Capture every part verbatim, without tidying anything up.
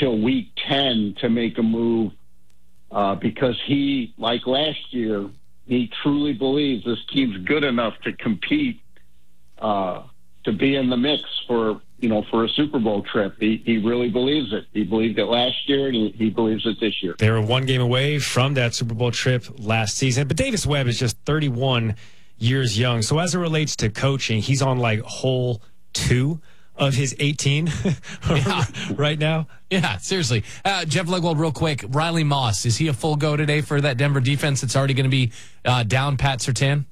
until week ten to make a move uh, because he, like last year, he truly believes this team's good enough to compete, uh, to be in the mix for, you know, for a Super Bowl trip. He, he really believes it. He believed it last year, and he, he believes it this year. They were one game away from that Super Bowl trip last season, but Davis Webb is just thirty-one years young. So as it relates to coaching, he's on like hole two of his eighteen yeah. right now. Yeah, seriously. Uh, Jeff Legwold, real quick. Riley Moss, is he a full go today for that Denver defense that's already going to be uh, down Pat Surtain?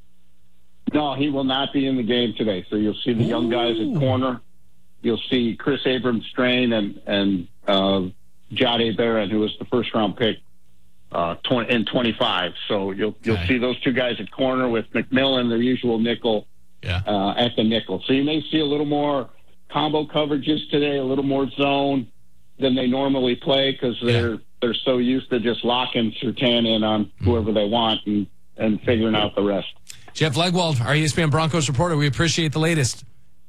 No, he will not be in the game today. So you'll see the Ooh. young guys at corner. You'll see Chris Abrams-Strain and, and uh, Jahdae Barron, who was the first-round pick uh, twenty, in twenty-five. So you'll you'll okay. see those two guys at corner with McMillan, their usual nickel, yeah. uh, at the nickel. So you may see a little more combo coverages today, a little more zone than they normally play because they're yeah. they're so used to just locking Surtain in on whoever they want and, and figuring out the rest. Jeff Legwold, our E S P N Broncos reporter. We appreciate the latest.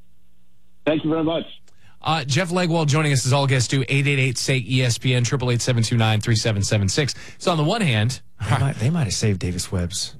Thank you very much. Uh, Jeff Legwold joining us as all guests do. eight eight eight, S A Y, E S P N, eight eight eight, seven two nine, three seven seven six. So on the one hand... They might, they might have saved Davis Webb's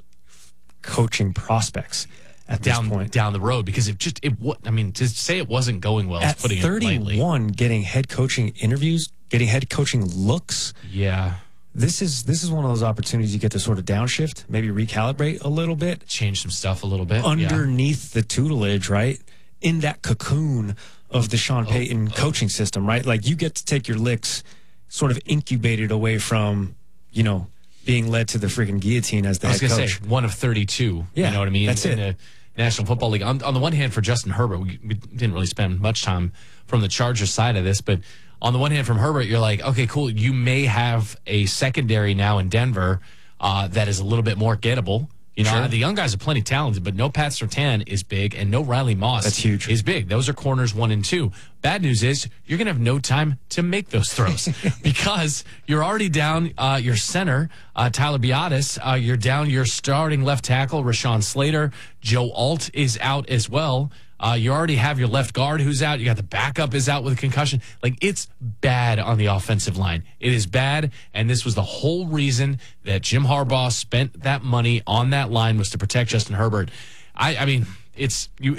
coaching prospects at down, this point. Down the road, because it just... it. I mean, to say it wasn't going well at is putting thirty-one, it lightly. getting head coaching interviews, getting head coaching looks. Yeah. This is this is one of those opportunities you get to sort of downshift, maybe recalibrate a little bit. Change some stuff a little bit. Underneath yeah. the tutelage, right? In that cocoon of the Sean Payton oh, oh. coaching system, right? Like you get to take your licks sort of incubated away from, you know, being led to the freaking guillotine as the head coach. I was going to say, one of thirty-two. Yeah, you know what I mean? That's in it. the National Football League. On, on the one hand, for Justin Herbert, we, we didn't really spend much time from the Chargers side of this, but on the one hand, from Herbert, you're like, okay, cool. You may have a secondary now in Denver uh, that is a little bit more gettable. You know, sure. the young guys are plenty talented, but no Pat Surtain is big, and no Riley Moss That's huge. is big. Those are corners one and two. Bad news is you're going to have no time to make those throws because you're already down uh, your center, uh, Tyler Biadasz. Uh, you're down your starting left tackle, Rashawn Slater. Joe Alt is out as well. Uh, you already have your left guard who's out. You got the backup is out with a concussion. Like, it's bad on the offensive line. It is bad, and this was the whole reason that Jim Harbaugh spent that money on that line was to protect Justin Herbert. I, I mean, it's you.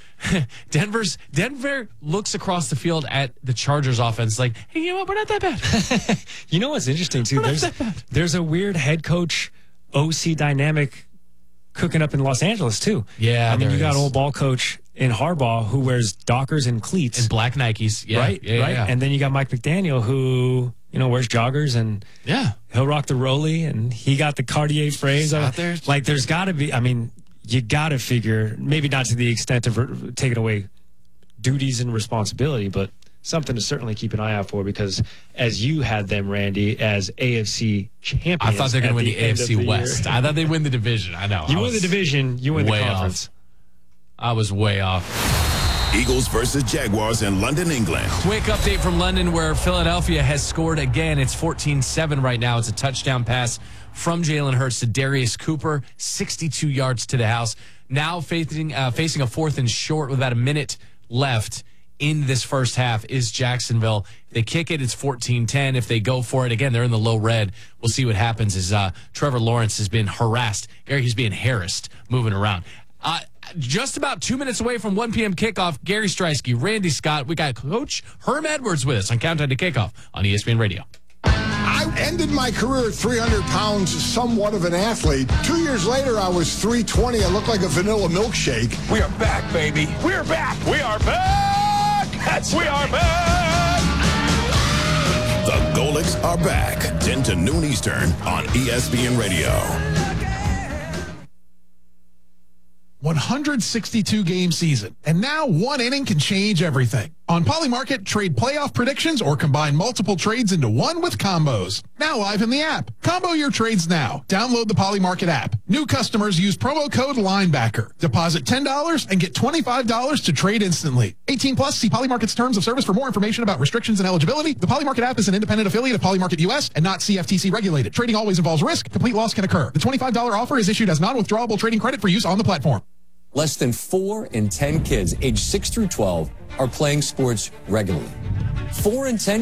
Denver's Denver looks across the field at the Chargers offense like, hey, you know what? We're not that bad. You know what's interesting too? We're There's not that bad. there's a weird head coach O C dynamic cooking up in Los Angeles too. Yeah, I mean, there you got is. old ball coach in Harbaugh who wears Dockers and cleats and black Nikes, yeah, right, yeah, right. Yeah. And then you got Mike McDaniel who you know wears joggers and yeah, he'll rock the Rolly and he got the Cartier phrase out there. Like, there's got to be. I mean, you got to figure maybe not to the extent of re- taking away duties and responsibility, but something to certainly keep an eye out for because as you had them, Randy, as A F C champions. I thought they were going to win the, the A F C the West. I thought they'd win the division. I know. You I win the division, you win the conference. Off. I was way off. Eagles versus Jaguars in London, England. Quick update from London where Philadelphia has scored again. It's fourteen seven right now. It's a touchdown pass from Jalen Hurts to Darius Cooper, sixty-two yards to the house. Now facing, uh, facing a fourth and short with about a minute left in this first half is Jacksonville. If they kick it, it's fourteen ten. If they go for it, again, they're in the low red. We'll see what happens as uh, Trevor Lawrence has been harassed. Gary, he's being harassed moving around. Uh, just about two minutes away from one p.m. kickoff, Gary Streisky, Randy Scott. We got Coach Herm Edwards with us on Countdown to Kickoff on E S P N Radio. I ended my career at three hundred pounds, somewhat of an athlete. Two years later, I was three twenty. I looked like a vanilla milkshake. We are back, baby. We're back. We are back. That's we are back. The Golics are back. ten to noon Eastern on E S P N Radio. one hundred sixty-two game season, and now one inning can change everything. On Polymarket, trade playoff predictions or combine multiple trades into one with combos. Now live in the app. Combo your trades now. Download the Polymarket app. New customers use promo code LINEBACKER. Deposit ten dollars and get twenty-five dollars to trade instantly. eighteen plus, see Polymarket's terms of service for more information about restrictions and eligibility. The Polymarket app is an independent affiliate of Polymarket U S and not C F T C regulated. Trading always involves risk. Complete loss can occur. The twenty-five dollars offer is issued as non-withdrawable trading credit for use on the platform. Less than four in ten kids aged six through twelve are playing sports regularly. Four in ten